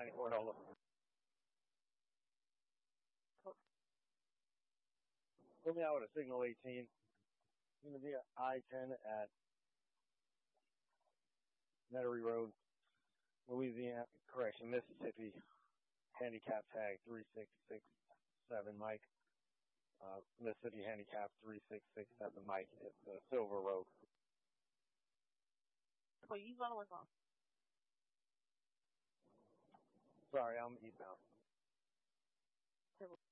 $94. Put me out with a signal 18. It's going to be at I-10 at Metairie Road, Mississippi. Handicap tag 3667 Mike. Mississippi handicap 3667 Mike. It's Silver Road. Well, you going on? Sorry, I'm eastbound.